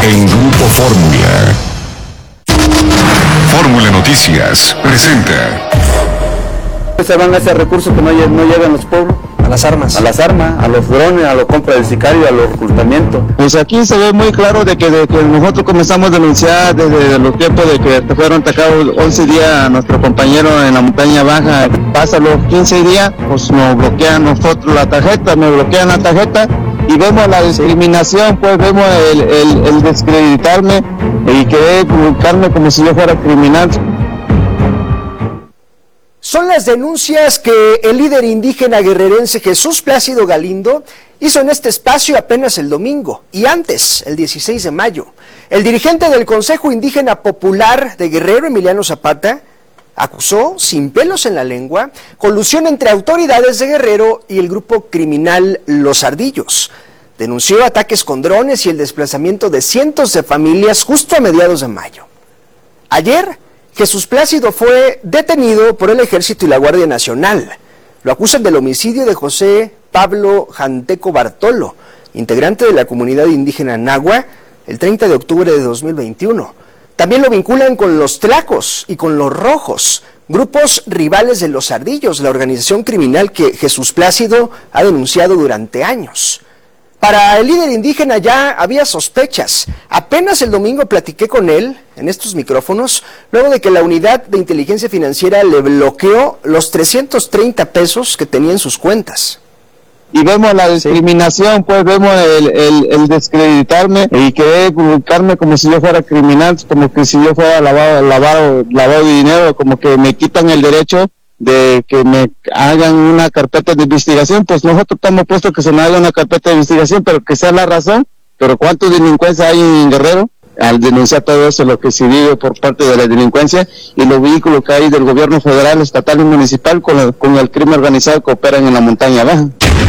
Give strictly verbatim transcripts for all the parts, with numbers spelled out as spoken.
En Grupo Fórmula. Fórmula Noticias presenta. Se van a ese recurso que no, no llegan los pueblos. A las armas. A las armas, a los drones, a la compra del sicario, a los reclutamientos. Pues aquí se ve muy claro de que, de que nosotros comenzamos a denunciar desde los tiempos de que fueron atacados once días a nuestro compañero en la montaña baja. Pasa los quince días, pues nos bloquean nosotros la tarjeta, me bloquean la tarjeta y vemos la discriminación, pues vemos el, el, el descreditarme y querer buscarme como si yo fuera criminal. Son las denuncias que el líder indígena guerrerense Jesús Plácido Galindo hizo en este espacio apenas el domingo y antes, el dieciséis de mayo. El dirigente del Consejo Indígena Popular de Guerrero, Emiliano Zapata, acusó, sin pelos en la lengua, colusión entre autoridades de Guerrero y el grupo criminal Los Ardillos. Denunció ataques con drones y el desplazamiento de cientos de familias justo a mediados de mayo. Ayer, Jesús Plácido fue detenido por el Ejército y la Guardia Nacional. Lo acusan del homicidio de José Pablo Janteco Bartolo, integrante de la comunidad indígena Nahua, el treinta de octubre de dos mil veintiuno. También lo vinculan con los Tlacos y con los Rojos, grupos rivales de los Ardillos, la organización criminal que Jesús Plácido ha denunciado durante años. Para el líder indígena ya había sospechas. Apenas el domingo platiqué con él en estos micrófonos, luego de que la unidad de inteligencia financiera le bloqueó los trescientos treinta pesos que tenía en sus cuentas. Y vemos la discriminación, pues vemos el, el, el descreditarme y querer buscarme como si yo fuera criminal, como que si yo fuera lavado, lavado, lavado de dinero, como que me quitan el derecho de que me hagan una carpeta de investigación. Pues nosotros estamos puestos que se me haga una carpeta de investigación, pero que sea la razón. Pero ¿cuántos delincuencia hay en Guerrero? Al denunciar todo eso, lo que se vive por parte de la delincuencia y los vehículos que hay del gobierno federal, estatal y municipal con el, con el crimen organizado que operan en la montaña baja.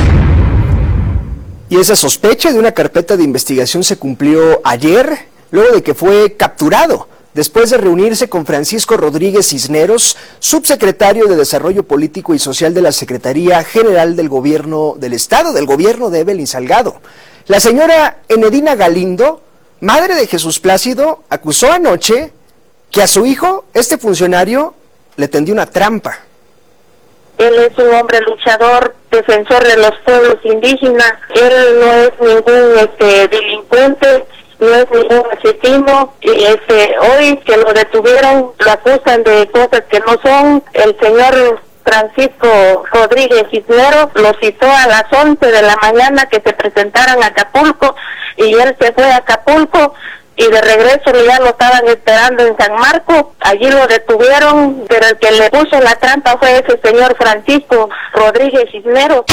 Y esa sospecha de una carpeta de investigación se cumplió ayer, luego de que fue capturado, después de reunirse con Francisco Rodríguez Cisneros, subsecretario de Desarrollo Político y Social de la Secretaría General del Gobierno del Estado, del gobierno de Evelyn Salgado. La señora Enedina Galindo, madre de Jesús Plácido, acusó anoche que a su hijo, este funcionario, le tendió una trampa. Él es un hombre luchador, defensor de los pueblos indígenas. Él no es ningún este, delincuente, no es ningún asesino. Y este, hoy que lo detuvieron, lo acusan de cosas que no son. El señor Francisco Rodríguez Cisneros lo citó a las once de la mañana que se presentaran a Acapulco y él se fue a Acapulco. Y de regreso ya lo estaban esperando en San Marcos, allí lo detuvieron, pero el que le puso la trampa fue ese señor Francisco Rodríguez Cisneros.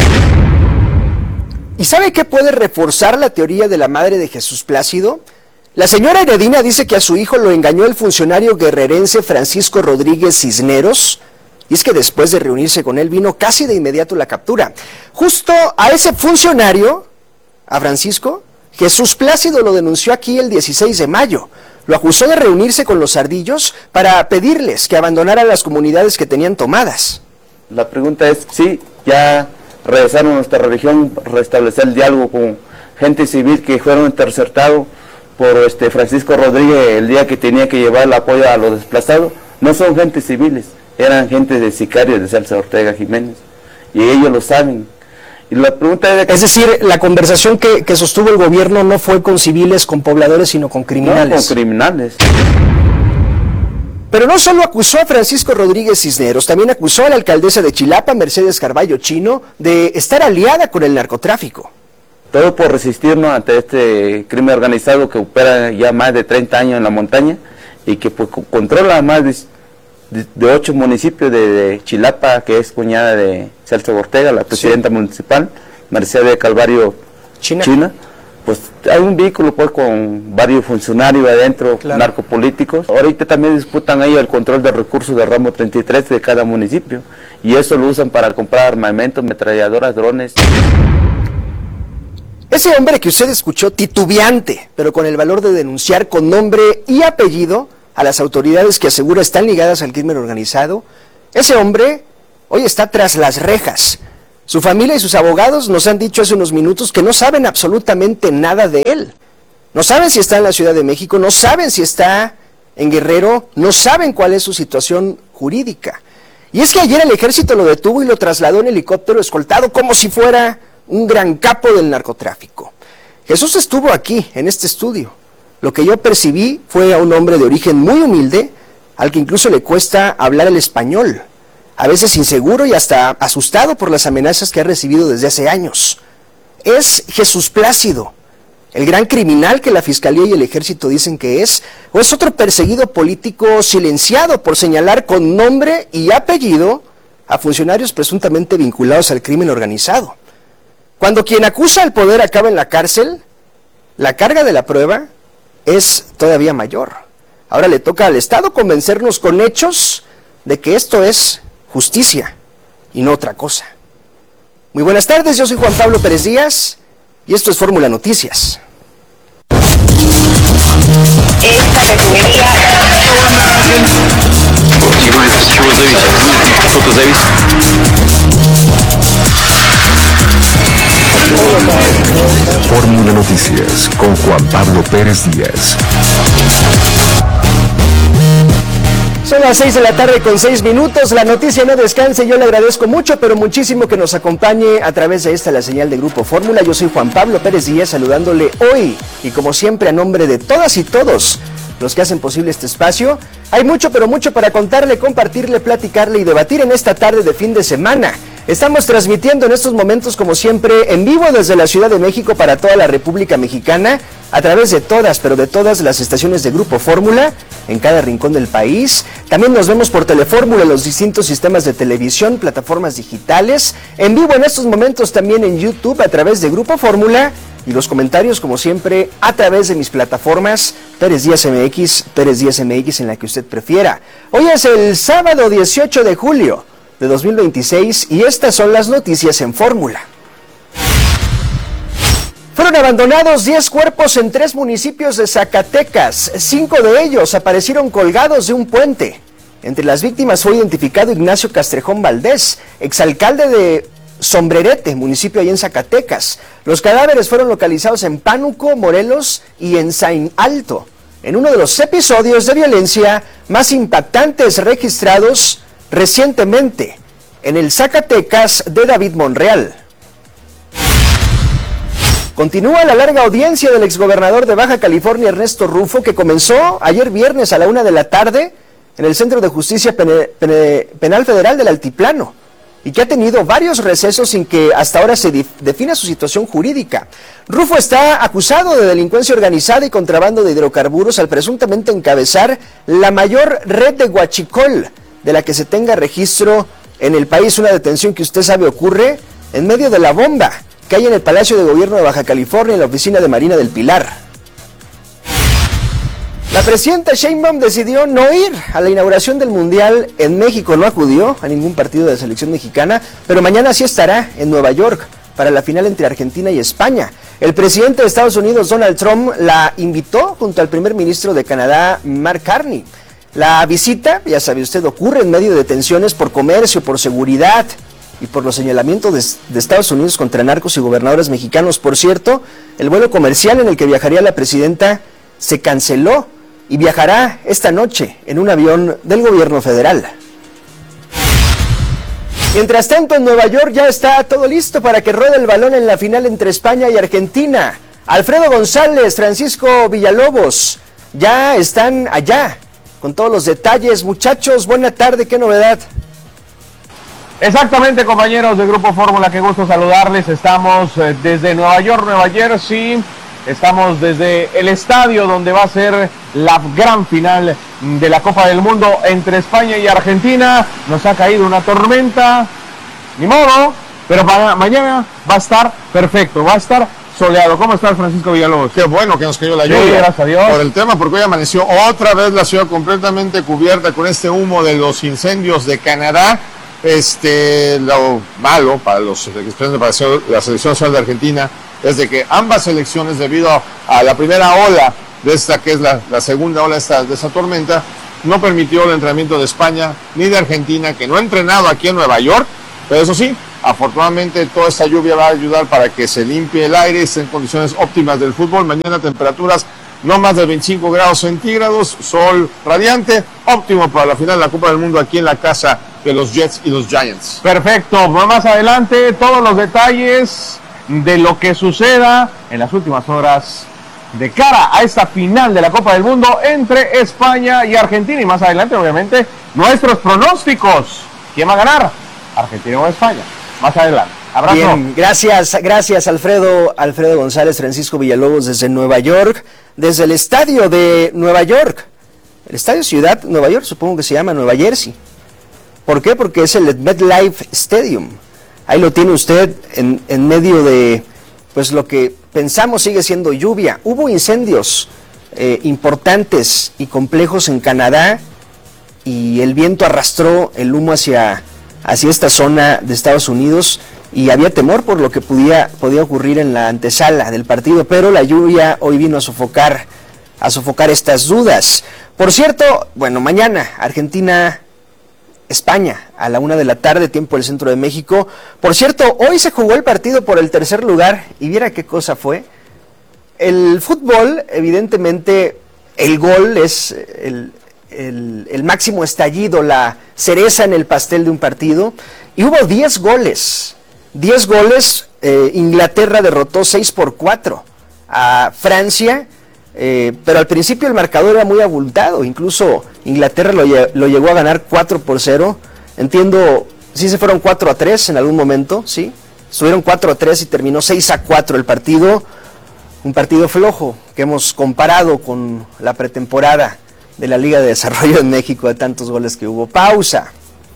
¿Y sabe qué puede reforzar la teoría de la madre de Jesús Plácido? La señora Heredina dice que a su hijo lo engañó el funcionario guerrerense Francisco Rodríguez Cisneros, y es que después de reunirse con él vino casi de inmediato la captura. Justo a ese funcionario, a Francisco, Jesús Plácido lo denunció aquí el dieciséis de mayo. Lo acusó de reunirse con los Ardillos para pedirles que abandonaran las comunidades que tenían tomadas. La pregunta es, sí, ya regresaron a nuestra región, restablecer el diálogo con gente civil que fueron interceptados por este Francisco Rodríguez el día que tenía que llevar el apoyo a los desplazados. No son gente civiles, eran gente de sicarios de Celso Ortega Jiménez, y ellos lo saben. Y la pregunta es, es decir, la conversación que, que sostuvo el gobierno no fue con civiles, con pobladores, sino con criminales. No, con criminales. Pero no solo acusó a Francisco Rodríguez Cisneros, también acusó a la alcaldesa de Chilapa, Mercedes Carballo Chino, de estar aliada con el narcotráfico. Todo por resistirnos ante este crimen organizado que opera ya más de treinta años en la montaña y que pues controla más de, de, de ocho municipios de, de Chilapa, que es cuñada de Celso Ortega, la presidenta sí. municipal, Mercedes Calvario China. China. Pues hay un vehículo pues con varios funcionarios adentro, claro. narcopolíticos. Ahorita también disputan ahí el control de recursos del ramo treinta y tres de cada municipio. Y eso lo usan para comprar armamentos, ametralladoras, drones. Ese hombre que usted escuchó titubeante, pero con el valor de denunciar con nombre y apellido a las autoridades que asegura están ligadas al crimen organizado, ese hombre hoy está tras las rejas. Su familia y sus abogados nos han dicho hace unos minutos que no saben absolutamente nada de él. No saben si está en la Ciudad de México, no saben si está en Guerrero, no saben cuál es su situación jurídica. Y es que ayer el ejército lo detuvo y lo trasladó en helicóptero escoltado como si fuera un gran capo del narcotráfico. Jesús estuvo aquí, en este estudio. Lo que yo percibí fue a un hombre de origen muy humilde, al que incluso le cuesta hablar el español, a veces inseguro y hasta asustado por las amenazas que ha recibido desde hace años. ¿Es Jesús Plácido el gran criminal que la Fiscalía y el Ejército dicen que es? ¿O es otro perseguido político silenciado por señalar con nombre y apellido a funcionarios presuntamente vinculados al crimen organizado? Cuando quien acusa al poder acaba en la cárcel, la carga de la prueba es todavía mayor. Ahora le toca al Estado convencernos con hechos de que esto es justicia y no otra cosa. Muy buenas tardes, yo soy Juan Pablo Pérez Díaz y esto es Fórmula Noticias. Esta refinería... Fórmula Noticias con Juan Pablo Pérez Díaz. Son las seis de la tarde con seis minutos, la noticia no descansa y yo le agradezco mucho, pero muchísimo que nos acompañe a través de esta, la señal de Grupo Fórmula. Yo soy Juan Pablo Pérez Díaz, saludándole hoy y como siempre a nombre de todas y todos los que hacen posible este espacio. Hay mucho, pero mucho para contarle, compartirle, platicarle y debatir en esta tarde de fin de semana. Estamos transmitiendo en estos momentos, como siempre, en vivo desde la Ciudad de México para toda la República Mexicana, a través de todas, pero de todas las estaciones de Grupo Fórmula, en cada rincón del país. También nos vemos por Telefórmula en los distintos sistemas de televisión, plataformas digitales, en vivo en estos momentos también en YouTube a través de Grupo Fórmula, y los comentarios, como siempre, a través de mis plataformas, Pérez Díaz M X, Pérez Díaz M X, en la que usted prefiera. Hoy es el sábado dieciocho de julio de dos mil veintiséis y estas son las noticias en Fórmula. Fueron abandonados diez cuerpos en tres municipios de Zacatecas. Cinco de ellos aparecieron colgados de un puente. Entre las víctimas fue identificado Ignacio Castrejón Valdés, exalcalde de Sombrerete, municipio ahí en Zacatecas. Los cadáveres fueron localizados en Pánuco, Morelos y en Saín Alto, en uno de los episodios de violencia más impactantes registrados recientemente en el Zacatecas de David Monreal. Continúa la larga audiencia del exgobernador de Baja California, Ernesto Rufo, que comenzó ayer viernes a la una de la tarde en el Centro de Justicia Penal Federal del Altiplano, y que ha tenido varios recesos sin que hasta ahora se defina su situación jurídica. Rufo está acusado de delincuencia organizada y contrabando de hidrocarburos al presuntamente encabezar la mayor red de huachicol de la que se tenga registro en el país, una detención que usted sabe ocurre en medio de la bomba que hay en el Palacio de Gobierno de Baja California, en la oficina de Marina del Pilar. La presidenta Sheinbaum decidió no ir a la inauguración del Mundial en México, no acudió a ningún partido de la selección mexicana, pero mañana sí estará en Nueva York para la final entre Argentina y España. El presidente de Estados Unidos, Donald Trump, la invitó junto al primer ministro de Canadá, Mark Carney. La visita, ya sabe usted, ocurre en medio de tensiones por comercio, por seguridad y por los señalamientos de, de Estados Unidos contra narcos y gobernadores mexicanos. Por cierto, el vuelo comercial en el que viajaría la presidenta se canceló y viajará esta noche en un avión del gobierno federal. Mientras tanto, en Nueva York ya está todo listo para que ruede el balón en la final entre España y Argentina. Alfredo González, Francisco Villalobos, ya están allá con todos los detalles. Muchachos, buena tarde, ¿qué novedad? Exactamente, compañeros de Grupo Fórmula, qué gusto saludarles. Estamos eh, desde Nueva York, Nueva Jersey. Estamos desde el estadio donde va a ser la gran final de la Copa del Mundo entre España y Argentina. Nos ha caído una tormenta, ni modo, pero para mañana va a estar perfecto, va a estar soleado. ¿Cómo estás, Francisco Villalobos? Qué bueno que nos cayó la Sí, lluvia. gracias a Dios. Por el tema, porque hoy amaneció otra vez la ciudad completamente cubierta con este humo de los incendios de Canadá. Este, lo malo para los para la selección nacional de Argentina es de que ambas selecciones, debido a la primera ola de esta, que es la, la segunda ola de esta, de esta tormenta, no permitió el entrenamiento de España ni de Argentina, que no ha entrenado aquí en Nueva York, pero eso sí, Afortunadamente toda esta lluvia va a ayudar para que se limpie el aire, esté en condiciones óptimas del fútbol. Mañana temperaturas no más de veinticinco grados centígrados, sol radiante, óptimo para la final de la Copa del Mundo aquí en la casa de los Jets y los Giants. Perfecto, más adelante todos los detalles de lo que suceda en las últimas horas de cara a esta final de la Copa del Mundo entre España y Argentina, y más adelante obviamente nuestros pronósticos. ¿Quién va a ganar? ¿Argentina o España? Más adelante. Abrazo. Bien, gracias, gracias Alfredo, Alfredo González, Francisco Villalobos desde Nueva York, desde el estadio de Nueva York, el estadio Ciudad Nueva York, supongo que se llama Nueva Jersey. ¿Por qué? Porque es el MetLife Stadium. Ahí lo tiene usted en, en medio de, pues lo que pensamos sigue siendo lluvia. Hubo incendios eh, importantes y complejos en Canadá y el viento arrastró el humo hacia, hacia esta zona de Estados Unidos y había temor por lo que podía, podía ocurrir en la antesala del partido, pero la lluvia hoy vino a sofocar, a sofocar estas dudas. Por cierto, bueno, mañana Argentina... España, a la una de la tarde, tiempo del centro de México. Por cierto, hoy se jugó el partido por el tercer lugar, y viera qué cosa fue. El fútbol, evidentemente, el gol es el, el, el máximo estallido, la cereza en el pastel de un partido, y hubo diez goles. diez goles, eh, Inglaterra derrotó seis por cuatro a Francia, Eh, pero al principio el marcador era muy abultado, incluso Inglaterra lo, lo llegó a ganar cuatro por cero, entiendo, sí se fueron cuatro a tres en algún momento, sí, estuvieron cuatro a tres y terminó seis a cuatro el partido, un partido flojo que hemos comparado con la pretemporada de la Liga de Desarrollo de México, de tantos goles que hubo. Pausa.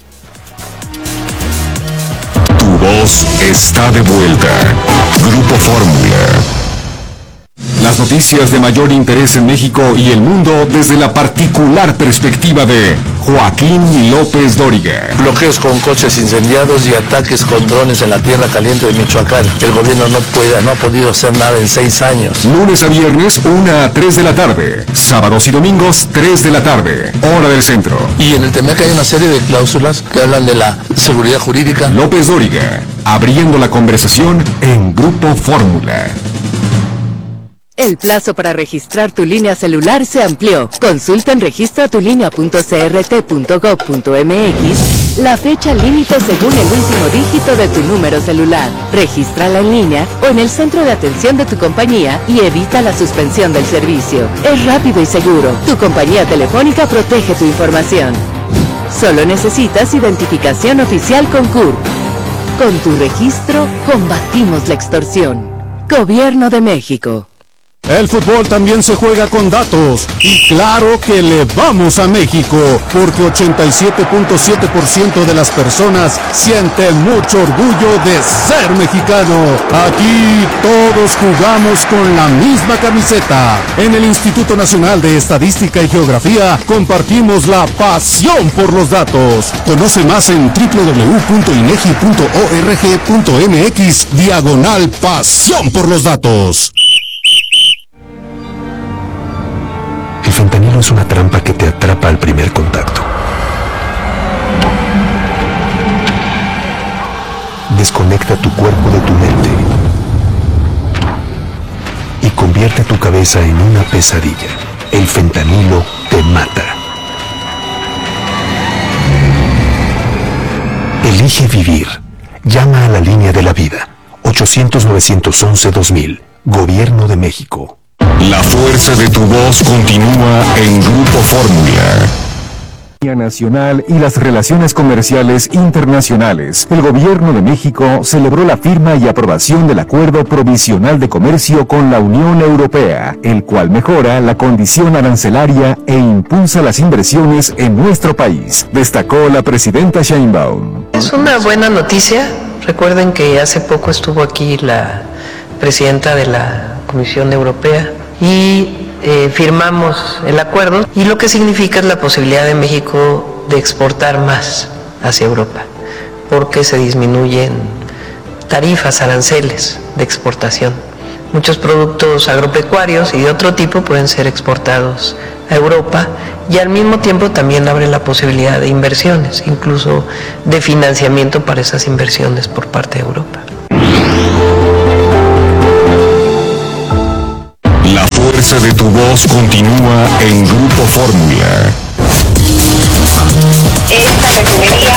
Tu voz está de vuelta. Grupo Fórmula. Las noticias de mayor interés en México y el mundo desde la particular perspectiva de Joaquín López Dóriga. Bloqueos con coches incendiados y ataques con drones en la tierra caliente de Michoacán. El gobierno no puede, no ha podido hacer nada en seis años. Lunes a viernes, una a tres de la tarde. Sábados y domingos, tres de la tarde. Hora del centro. Y en el T M E C hay una serie de cláusulas que hablan de la seguridad jurídica. López Dóriga, abriendo la conversación en Grupo Fórmula. El plazo para registrar tu línea celular se amplió. Consulta en registra tu línea punto c r t punto gov punto m x la fecha límite según el último dígito de tu número celular. Regístrala en línea o en el centro de atención de tu compañía y evita la suspensión del servicio. Es rápido y seguro. Tu compañía telefónica protege tu información. Solo necesitas identificación oficial con C U R. Con tu registro, combatimos la extorsión. Gobierno de México. El fútbol también se juega con datos y claro que le vamos a México porque ochenta y siete punto siete por ciento de las personas sienten mucho orgullo de ser mexicano. Aquí todos jugamos con la misma camiseta. En el Instituto Nacional de Estadística y Geografía compartimos la pasión por los datos. Conoce más en w w w punto inegi punto org punto m x diagonal pasión por los datos. El fentanilo es una trampa que te atrapa al primer contacto. Desconecta tu cuerpo de tu mente y convierte tu cabeza en una pesadilla. El fentanilo te mata. Elige vivir. Llama a la línea de la vida. ochocientos, novecientos once, dos mil. Gobierno de México. La fuerza de tu voz continúa en Grupo Fórmula. Nacional y las relaciones comerciales internacionales. El Gobierno de México celebró la firma y aprobación del Acuerdo Provisional de Comercio con la Unión Europea, el cual mejora la condición arancelaria e impulsa las inversiones en nuestro país, destacó la presidenta Sheinbaum. Es una buena noticia. Recuerden que hace poco estuvo aquí la presidenta de la Comisión Europea y eh, firmamos el acuerdo, y lo que significa es la posibilidad de México de exportar más hacia Europa, porque se disminuyen tarifas, aranceles de exportación. muchos productos agropecuarios y de otro tipo pueden ser exportados a Europa, y al mismo tiempo también abre la posibilidad de inversiones, incluso de financiamiento para esas inversiones por parte de Europa. La fuerza de tu voz continúa en Grupo Fórmula. Esta refinería...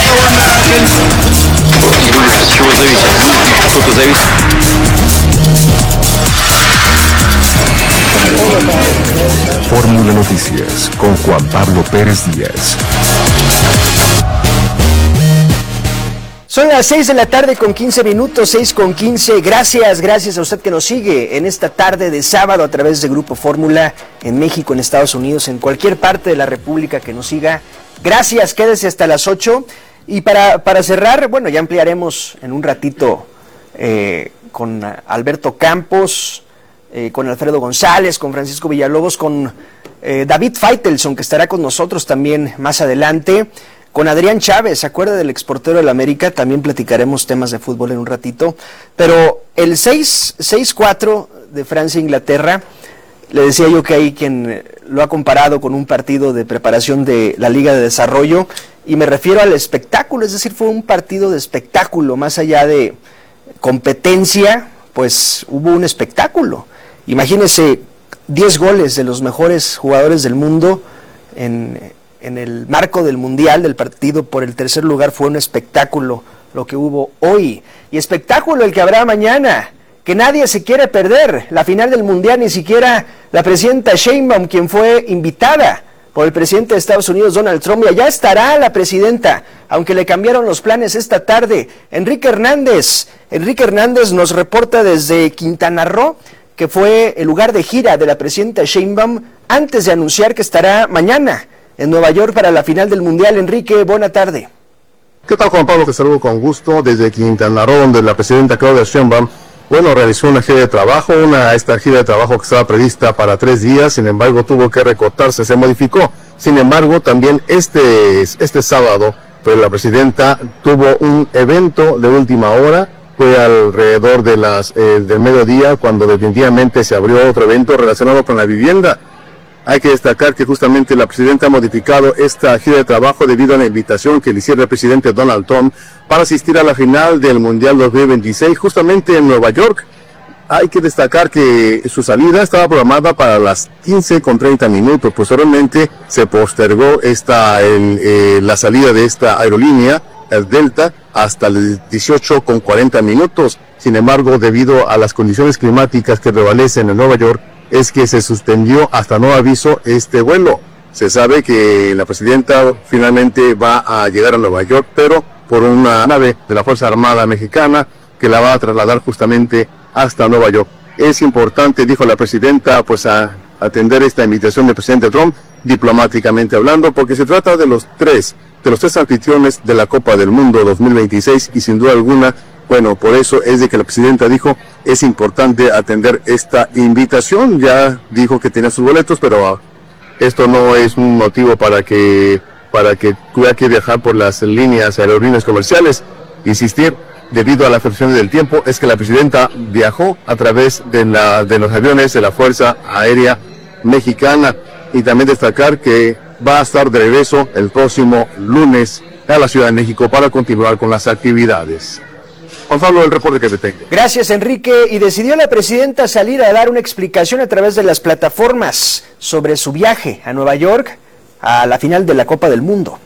Fórmula Noticias con Juan Pablo Pérez Díaz. Son las seis de la tarde con quince minutos, seis con quince. Gracias, gracias a usted que nos sigue en esta tarde de sábado a través de Grupo Fórmula en México, en Estados Unidos, en cualquier parte de la República que nos siga. Gracias, quédese hasta las ocho. Y para, para cerrar, bueno, ya ampliaremos en un ratito eh, con Alberto Campos, eh, con Alfredo González, con Francisco Villalobos, con eh, David Feitelson, que estará con nosotros también más adelante. Con Adrián Chávez, ¿se acuerda del exportero del América? También platicaremos temas de fútbol en un ratito. Pero el seis cuatro de Francia-Inglaterra, le decía yo que hay quien lo ha comparado con un partido de preparación de la Liga de Desarrollo, y me refiero al espectáculo, es decir, fue un partido de espectáculo, más allá de competencia, pues hubo un espectáculo. Imagínense, diez goles de los mejores jugadores del mundo en... en el marco del Mundial, del partido por el tercer lugar. Fue un espectáculo lo que hubo hoy, y espectáculo el que habrá mañana, que nadie se quiere perder, la final del Mundial. Ni siquiera la presidenta Sheinbaum, quien fue invitada por el presidente de Estados Unidos, Donald Trump, y allá estará la presidenta, aunque le cambiaron los planes esta tarde. Enrique Hernández, Enrique Hernández nos reporta desde Quintana Roo, que fue el lugar de gira de la presidenta Sheinbaum, antes de anunciar que estará mañana en Nueva York para la final del Mundial. Enrique, buena tarde. ¿Qué tal, Juan Pablo? Te saludo con gusto desde Quintana Roo, donde la presidenta Claudia Sheinbaum, bueno, realizó una gira de trabajo, una esta gira de trabajo que estaba prevista para tres días, sin embargo tuvo que recortarse, se modificó. Sin embargo, también este, este sábado, pues la presidenta tuvo un evento de última hora, fue alrededor de las eh, del mediodía, cuando definitivamente se abrió otro evento relacionado con la vivienda. Hay que destacar que justamente la presidenta ha modificado esta gira de trabajo debido a la invitación que le hiciera el presidente Donald Trump para asistir a la final del Mundial dos mil veintiséis, justamente en Nueva York. Hay que destacar que su salida estaba programada para las quince con treinta minutos. Posteriormente se postergó esta, el, eh, la salida de esta aerolínea, el Delta, hasta las dieciocho con cuarenta minutos. Sin embargo, debido a las condiciones climáticas que prevalecen en Nueva York, es que se suspendió hasta nuevo aviso este vuelo. Se sabe que la presidenta finalmente va a llegar a Nueva York, pero por una nave de la Fuerza Armada Mexicana que la va a trasladar justamente hasta Nueva York. Es importante, dijo la presidenta, pues a atender esta invitación del presidente Trump, diplomáticamente hablando, porque se trata de los tres, de los tres anfitriones de la Copa del Mundo dos mil veintiséis, y sin duda alguna, bueno, por eso es de que la presidenta dijo, es importante atender esta invitación. Ya dijo que tenía sus boletos, pero esto no es un motivo para que para que tuviera que viajar por las líneas aerolíneas comerciales. Insistir, debido a las fricciones del tiempo, es que la presidenta viajó a través de, la, de los aviones de la Fuerza Aérea Mexicana. Y también destacar que va a estar de regreso el próximo lunes a la Ciudad de México para continuar con las actividades. Juan Pablo, el reporte que te tengo. Gracias, Enrique. Y decidió la presidenta salir a dar una explicación a través de las plataformas sobre su viaje a Nueva York a la final de la Copa del Mundo.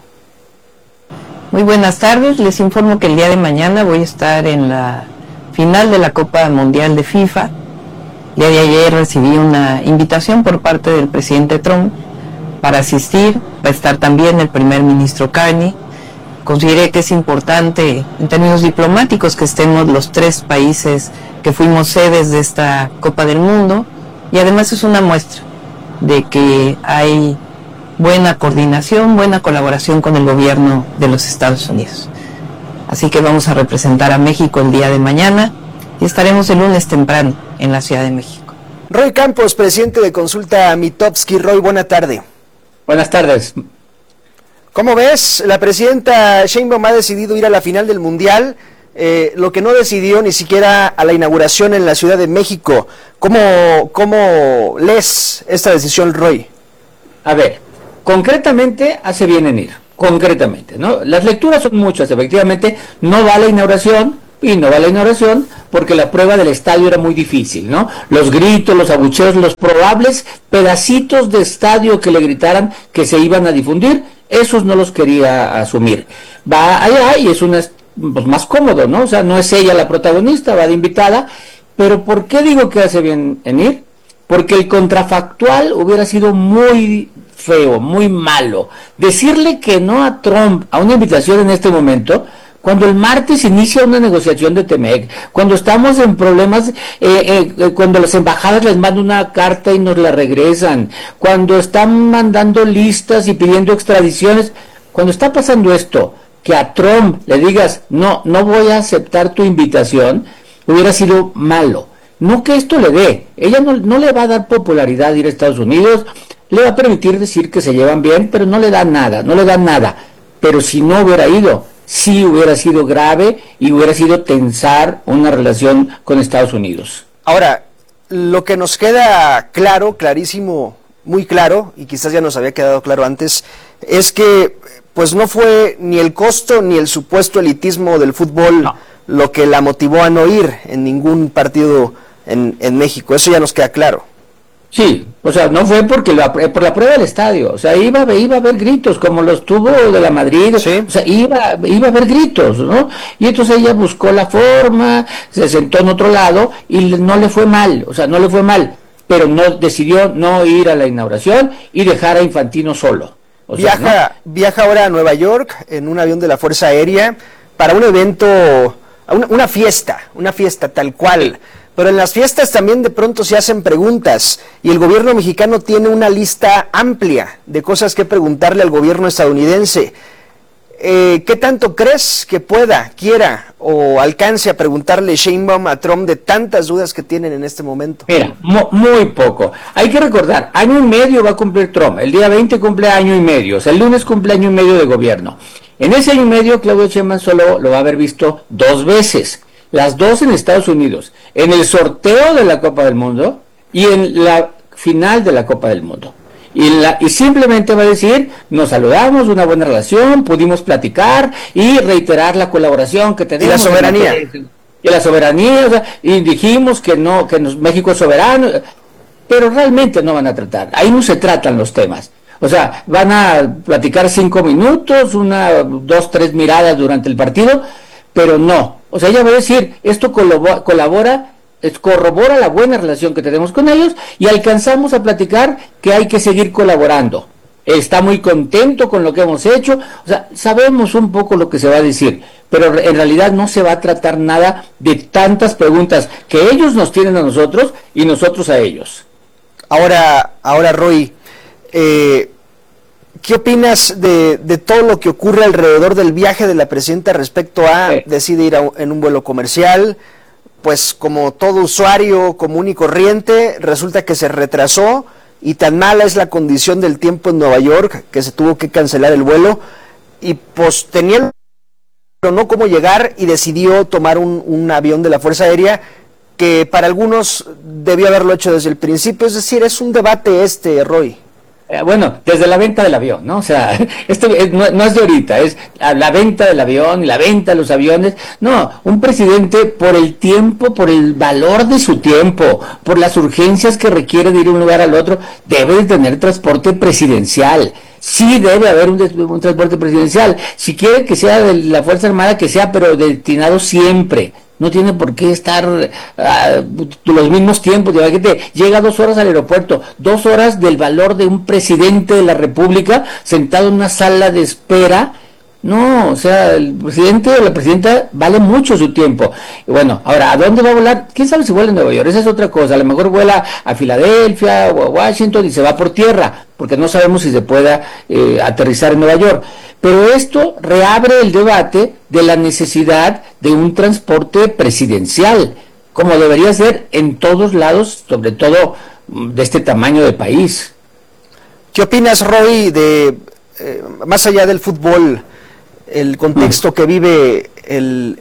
Muy buenas tardes, les informo que el día de mañana voy a estar en la final de la Copa Mundial de FIFA. El día de ayer recibí una invitación por parte del presidente Trump para asistir. Va a estar también el primer ministro Carney. Consideré que es importante en términos diplomáticos que estemos los tres países que fuimos sedes de esta Copa del Mundo, y además es una muestra de que hay buena coordinación, buena colaboración con el gobierno de los Estados Unidos. Así que vamos a representar a México el día de mañana y estaremos el lunes temprano en la Ciudad de México. Roy Campos, presidente de Consulta Mitofsky. Roy, buena tarde. Buenas tardes. ¿Cómo ves? La presidenta Sheinbaum ha decidido ir a la final del Mundial, eh, lo que no decidió ni siquiera a la inauguración en la Ciudad de México. ¿Cómo, cómo lees esta decisión, Roy? A ver, concretamente hace bien en ir, concretamente, ¿no? Las lecturas son muchas, efectivamente, no va a la inauguración, y no va a la inauguración porque la prueba del estadio era muy difícil, ¿no? Los gritos, los abucheos, los probables pedacitos de estadio que le gritaran que se iban a difundir, esos no los quería asumir. Va allá y es una, pues, más cómodo, ¿no? O sea, no es ella la protagonista, va de invitada, pero ¿por qué digo que hace bien en ir? Porque el contrafactual hubiera sido muy feo, muy malo. Decirle que no a Trump a una invitación en este momento, cuando el martes inicia una negociación de Temec, cuando estamos en problemas, eh, eh, cuando las embajadas les mandan una carta y nos la regresan, cuando están mandando listas y pidiendo extradiciones, cuando está pasando esto, que a Trump le digas, no, no voy a aceptar tu invitación, hubiera sido malo. No que esto le dé, ella no, no le va a dar popularidad ir a Estados Unidos, le va a permitir decir que se llevan bien, pero no le da nada, no le da nada. Pero si no hubiera ido, sí hubiera sido grave y hubiera sido tensar una relación con Estados Unidos. Ahora, lo que nos queda claro, clarísimo, muy claro, y quizás ya nos había quedado claro antes, es que pues no fue ni el costo ni el supuesto elitismo del fútbol no. lo que la motivó a no ir en ningún partido en, en México. Eso ya nos queda claro. Sí, o sea, no fue porque la, por la prueba del estadio, o sea, iba, iba a haber gritos, como los tuvo de la Madrid, ¿sí? O sea, iba, iba a haber gritos, ¿no? Y entonces ella buscó la forma, se sentó en otro lado y no le fue mal, o sea, no le fue mal, pero no decidió no ir a la inauguración y dejar a Infantino solo. O sea, viaja, ¿no? viaja ahora a Nueva York en un avión de la Fuerza Aérea para un evento, una, una fiesta, una fiesta tal cual. Pero en las fiestas también de pronto se hacen preguntas y el gobierno mexicano tiene una lista amplia de cosas que preguntarle al gobierno estadounidense. Eh, ¿Qué tanto crees que pueda, quiera o alcance a preguntarle Sheinbaum a Trump de tantas dudas que tienen en este momento? Mira, mo muy poco. Hay que recordar, año y medio va a cumplir Trump. El día veinte cumple año y medio. O sea, el lunes cumple año y medio de gobierno. En ese año y medio, Claudio Sheinbaum solo lo va a haber visto dos veces. Las dos en Estados Unidos, en el sorteo de la Copa del Mundo y en la final de la Copa del Mundo. Y, la, y simplemente va a decir, nos saludamos, una buena relación, pudimos platicar y reiterar la colaboración que tenemos. Y la soberanía. Y la soberanía, o sea, y dijimos que no, que nos, México es soberano, pero realmente no van a tratar, ahí no se tratan los temas. O sea, van a platicar cinco minutos, una, dos, tres miradas durante el partido, pero no. O sea, ella va a decir, esto colabora, colabora, corrobora la buena relación que tenemos con ellos y alcanzamos a platicar que hay que seguir colaborando. Está muy contento con lo que hemos hecho, o sea, sabemos un poco lo que se va a decir, pero en realidad no se va a tratar nada de tantas preguntas que ellos nos tienen a nosotros y nosotros a ellos. Ahora, ahora Roy, eh... ¿qué opinas de, de todo lo que ocurre alrededor del viaje de la presidenta respecto a sí. decide ir a, en un vuelo comercial? Pues como todo usuario común y corriente, resulta que se retrasó y tan mala es la condición del tiempo en Nueva York que se tuvo que cancelar el vuelo y pues tenía pero no cómo llegar y decidió tomar un, un avión de la Fuerza Aérea que para algunos debió haberlo hecho desde el principio. Es decir, es un debate este, Roy. Bueno, desde la venta del avión, ¿no? O sea, esto es, no, no es de ahorita, es la venta del avión y la venta de los aviones. No, un presidente por el tiempo, por el valor de su tiempo, por las urgencias que requiere de ir de un lugar al otro, debe tener transporte presidencial. Sí debe haber un, un transporte presidencial. Si quiere que sea de la Fuerza Armada, que sea, pero destinado siempre. No tiene por qué estar uh, los mismos tiempos. Llega dos horas al aeropuerto, dos horas del valor de un presidente de la República sentado en una sala de espera. No, o sea, el presidente o la presidenta vale mucho su tiempo. Y bueno, ahora, ¿a dónde va a volar? ¿Quién sabe si vuela en Nueva York? Esa es otra cosa. A lo mejor vuela a Filadelfia o a Washington y se va por tierra, porque no sabemos si se pueda eh, aterrizar en Nueva York. Pero esto reabre el debate de la necesidad de un transporte presidencial, como debería ser en todos lados, sobre todo de este tamaño de país. ¿Qué opinas, Roy, de eh, más allá del fútbol, el contexto que vive el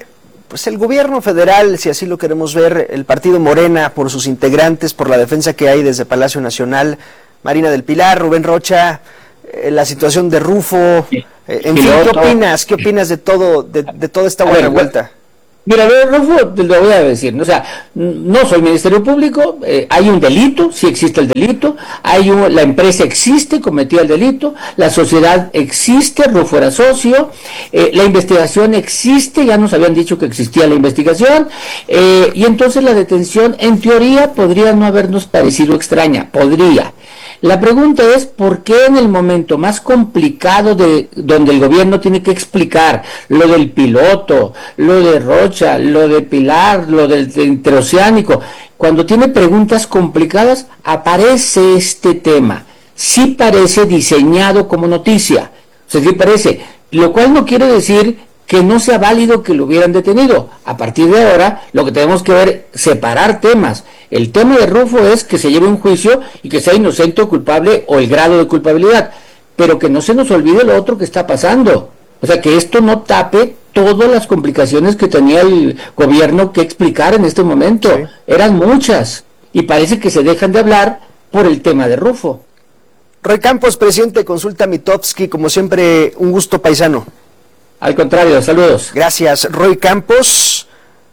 pues el gobierno federal, si así lo queremos ver, el partido Morena por sus integrantes, por la defensa que hay desde Palacio Nacional, Marina del Pilar, Rubén Rocha, eh, la situación de Rufo, eh, en fin, ¿qué opinas? ¿Qué opinas de todo, de, de toda esta buena vuelta? Mira, Rufo, te lo voy a decir, ¿no? O sea, no soy Ministerio Público, eh, hay un delito, sí existe el delito, hay un, la empresa existe, cometió el delito, la sociedad existe, Rufo era socio, eh, la investigación existe, ya nos habían dicho que existía la investigación, eh, y entonces la detención, en teoría, podría no habernos parecido extraña, podría. La pregunta es, ¿por qué en el momento más complicado de donde el gobierno tiene que explicar lo del piloto, lo de Rocha, lo de Pilar, lo del interoceánico, cuando tiene preguntas complicadas, aparece este tema? Sí parece diseñado como noticia, o sea, sí parece, lo cual no quiere decir que no sea válido que lo hubieran detenido. A partir de ahora, lo que tenemos que ver es separar temas. El tema de Rufo es que se lleve un juicio y que sea inocente o culpable o el grado de culpabilidad, pero que no se nos olvide lo otro que está pasando. O sea, que esto no tape todas las complicaciones que tenía el gobierno que explicar en este momento. Sí. Eran muchas y parece que se dejan de hablar por el tema de Rufo. Roy Campos, presidente de Consulta Mitofsky, como siempre, un gusto, paisano. Al contrario, saludos. Gracias, Roy Campos.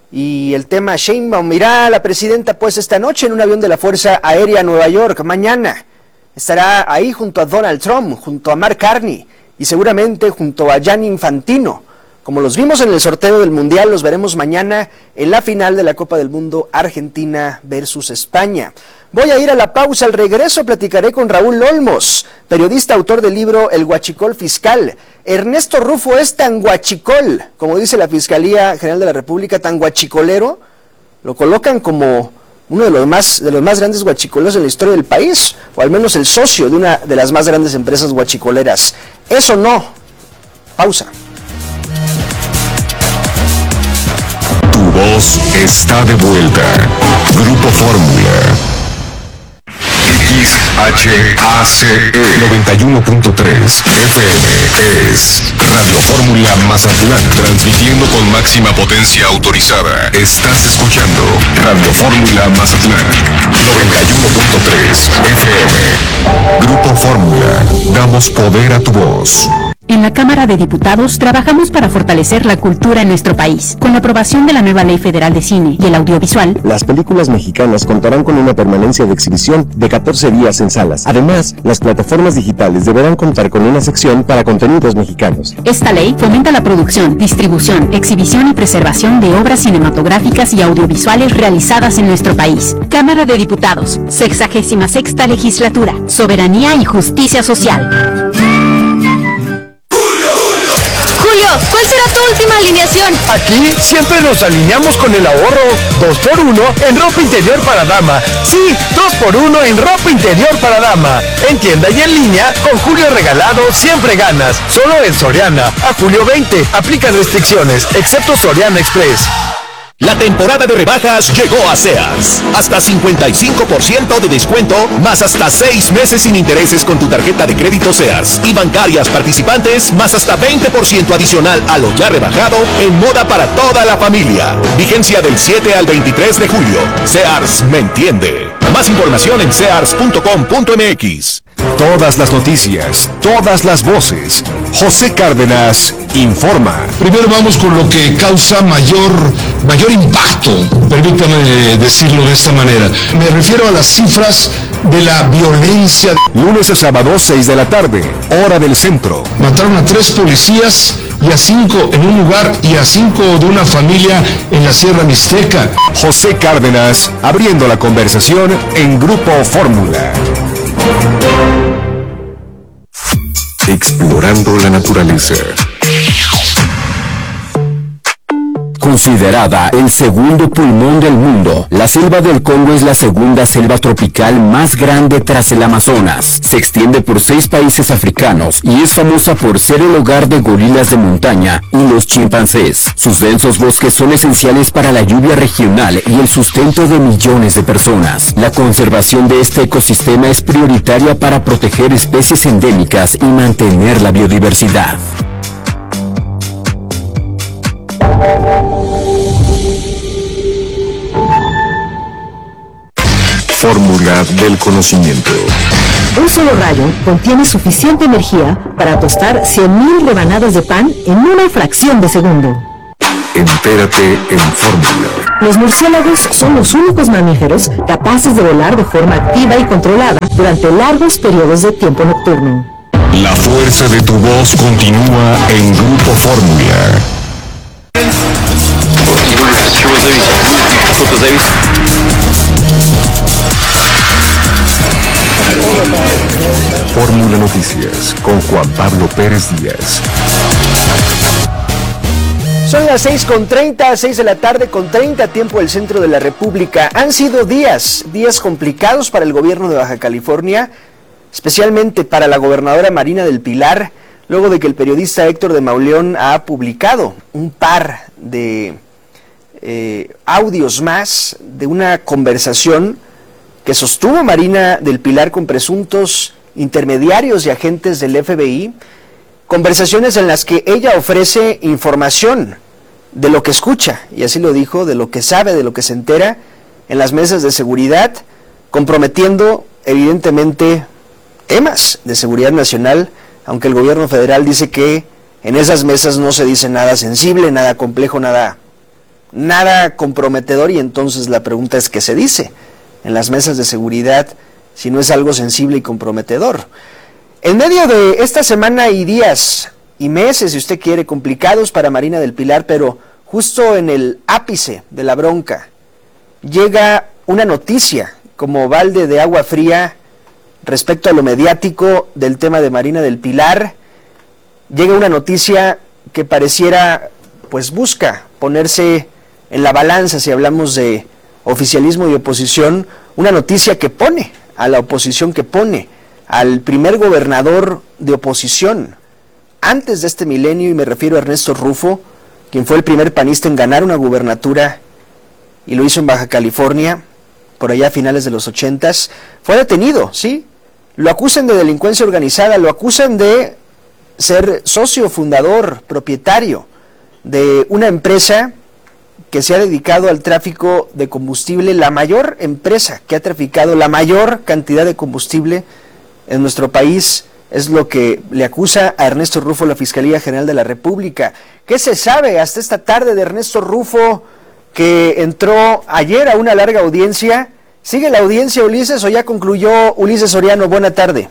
Y el tema Sheinbaum, irá la presidenta pues esta noche en un avión de la Fuerza Aérea a Nueva York. Mañana estará ahí junto a Donald Trump, junto a Mark Carney y seguramente junto a Gianni Infantino. Como los vimos en el sorteo del Mundial, los veremos mañana en la final de la Copa del Mundo, Argentina versus España. Voy a ir a la pausa, al regreso platicaré con Raúl Olmos, periodista, autor del libro El Huachicol Fiscal. Ernesto Rufo es tan huachicol, como dice la Fiscalía General de la República, tan huachicolero, lo colocan como uno de los más de los más grandes huachicoleros en la historia del país, o al menos el socio de una de las más grandes empresas huachicoleras. Eso no. Pausa. Tu voz está de vuelta. Grupo Fórmula. X H A C E noventa y uno punto tres F M es Radio Fórmula Mazatlán, transmitiendo con máxima potencia autorizada. Estás escuchando Radio Fórmula Mazatlán noventa y uno punto tres F M. Grupo Fórmula, damos poder a tu voz. En la Cámara de Diputados trabajamos para fortalecer la cultura en nuestro país. Con la aprobación de la nueva Ley Federal de Cine y el Audiovisual, las películas mexicanas contarán con una permanencia de exhibición de catorce días en salas. Además, las plataformas digitales deberán contar con una sección para contenidos mexicanos. Esta ley fomenta la producción, distribución, exhibición y preservación de obras cinematográficas y audiovisuales realizadas en nuestro país. Cámara de Diputados, sexagésima sexta legislatura, soberanía y justicia social. ¿Cuál será tu última alineación? Aquí siempre nos alineamos con el ahorro. dos por uno en ropa interior para dama. Sí, dos por uno en ropa interior para dama. En tienda y en línea, con Julio Regalado siempre ganas. Solo en Soriana. A julio veinte. Aplican restricciones, excepto Soriana Express. La temporada de rebajas llegó a Sears. Hasta cincuenta y cinco por ciento de descuento, más hasta seis meses sin intereses con tu tarjeta de crédito Sears. Y bancarias participantes, más hasta veinte por ciento adicional a lo ya rebajado en moda para toda la familia. Vigencia del siete al veintitrés de julio. Sears me entiende. Más información en sears punto com punto m x. Todas las noticias, todas las voces. José Cárdenas informa. Primero vamos con lo que causa mayor, mayor impacto, permítame decirlo de esta manera. Me refiero a las cifras de la violencia. Lunes a sábado, seis de la tarde, hora del centro. Mataron a tres policías y a cinco en un lugar y a cinco de una familia en la Sierra Mixteca. José Cárdenas abriendo la conversación en Grupo Fórmula. Explorando la naturaleza. Considerada el segundo pulmón del mundo, la selva del Congo es la segunda selva tropical más grande tras el Amazonas. Se extiende por seis países africanos y es famosa por ser el hogar de gorilas de montaña y los chimpancés. Sus densos bosques son esenciales para la lluvia regional y el sustento de millones de personas. La conservación de este ecosistema es prioritaria para proteger especies endémicas y mantener la biodiversidad. fórmula del conocimiento. Un solo rayo contiene suficiente energía para tostar cien mil rebanadas de pan en una fracción de segundo. Entérate en Fórmula. Los murciélagos son los únicos mamíferos capaces de volar de forma activa y controlada durante largos periodos de tiempo nocturno. La fuerza de tu voz continúa en Grupo Fórmula. Fórmula Noticias con Juan Pablo Pérez Díaz. Son las seis con treinta, seis de la tarde con treinta, tiempo del centro de la República. Han sido días, días complicados para el gobierno de Baja California, especialmente para la gobernadora Marina del Pilar, luego de que el periodista Héctor de Mauleón ha publicado un par de eh, audios más de una conversación que sostuvo Marina del Pilar con presuntos intermediarios y agentes del F B I, conversaciones en las que ella ofrece información de lo que escucha, y así lo dijo, de lo que sabe, de lo que se entera en las mesas de seguridad, comprometiendo evidentemente temas de seguridad nacional, aunque el gobierno federal dice que en esas mesas no se dice nada sensible, nada complejo, nada, nada comprometedor, y entonces la pregunta es ¿qué se dice en las mesas de seguridad si no es algo sensible y comprometedor? En medio de esta semana y días y meses, si usted quiere, complicados para Marina del Pilar, pero justo en el ápice de la bronca, llega una noticia como balde de agua fría respecto a lo mediático del tema de Marina del Pilar. Llega una noticia que pareciera, pues busca ponerse en la balanza, si hablamos de oficialismo y oposición, una noticia que pone a la oposición, que pone al primer gobernador de oposición antes de este milenio, y me refiero a Ernesto Rufo, quien fue el primer panista en ganar una gubernatura y lo hizo en Baja California, por allá a finales de los ochentas, fue detenido, ¿sí? Lo acusan de delincuencia organizada, lo acusan de ser socio fundador, propietario de una empresa que se ha dedicado al tráfico de combustible, la mayor empresa que ha traficado la mayor cantidad de combustible en nuestro país. Es lo que le acusa a Ernesto Rufo la Fiscalía General de la República. ¿Qué se sabe hasta esta tarde de Ernesto Rufo, que entró ayer a una larga audiencia? ¿Sigue la audiencia, Ulises, o ya concluyó? Ulises Soriano, buena tarde.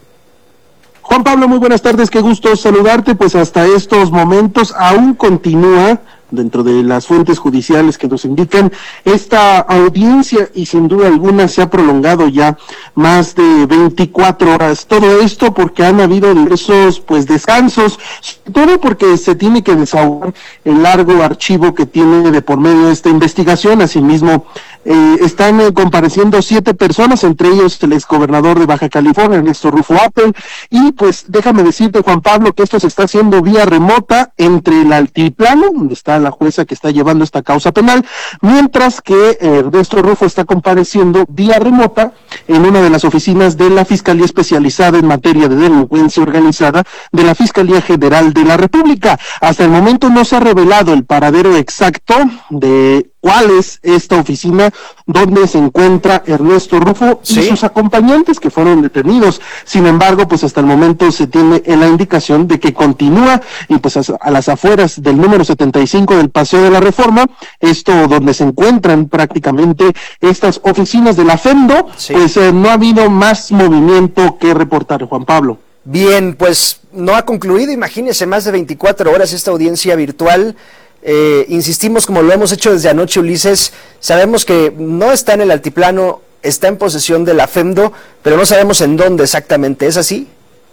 Juan Pablo, muy buenas tardes, qué gusto saludarte. Pues hasta estos momentos aún continúa, dentro de las fuentes judiciales que nos indican, esta audiencia, y sin duda alguna se ha prolongado ya más de veinticuatro horas. Todo esto porque han habido diversos pues descansos, todo porque se tiene que desahogar el largo archivo que tiene de por medio esta investigación. Asimismo, eh, están eh, compareciendo siete personas, entre ellos el exgobernador de Baja California, Ernesto Rufo Appel, y pues déjame decirte, Juan Pablo, que esto se está haciendo vía remota entre el altiplano, donde está la jueza que está llevando esta causa penal, mientras que Ernesto Rufo está compareciendo vía remota en una de las oficinas de la Fiscalía Especializada en Materia de Delincuencia Organizada de la Fiscalía General de la República. Hasta el momento no se ha revelado el paradero exacto de cuál es esta oficina donde se encuentra Ernesto Rufo y ¿sí? sus acompañantes que fueron detenidos. Sin embargo, pues hasta el momento se tiene la indicación de que continúa y pues a las afueras del número setenta y cinco del Paseo de la Reforma, esto donde se encuentran prácticamente estas oficinas de la FEMDO, sí. pues eh, no ha habido más movimiento que reportar, Juan Pablo. Bien, pues no ha concluido, imagínese, más de veinticuatro horas esta audiencia virtual. Eh, insistimos, como lo hemos hecho desde anoche, Ulises, sabemos que no está en el altiplano, está en posesión de la FEMDO, pero no sabemos en dónde exactamente, ¿es así?